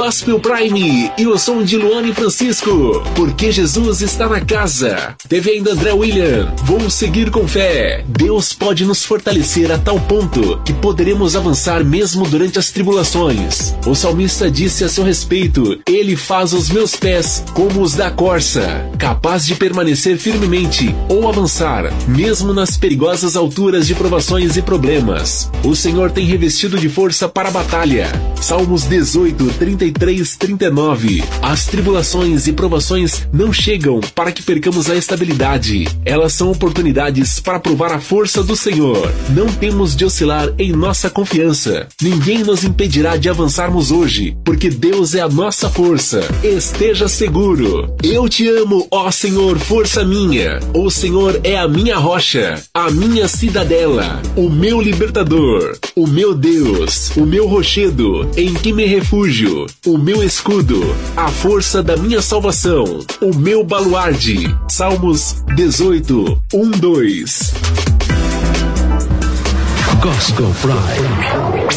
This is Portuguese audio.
Gospel Prime e o som de Luane Francisco, porque Jesus está na casa. Teve ainda André William, vou seguir com fé. Deus pode nos fortalecer a tal ponto que poderemos avançar mesmo durante as tribulações. O salmista disse a seu respeito: Ele faz os meus pés como os da corça, capaz de permanecer firmemente ou avançar, mesmo nas perigosas alturas de provações e problemas. O Senhor tem revestido de força para a batalha. Salmos 18, 33, 39. As tribulações e provações não chegam para que percamos a estabilidade. Elas são oportunidades para provar a força do Senhor. Não temos de oscilar em nossa confiança. Ninguém nos impedirá de avançarmos hoje, porque Deus é a nossa força. Esteja seguro. Eu te amo, ó Senhor, força minha. O Senhor é a minha rocha, a minha cidadela, o meu libertador, o meu Deus, o meu rochedo, em que me refúgio, o meu escudo, a força da minha salvação, o meu baluarde. Salmos 18, 1, 2. Gospel Prime.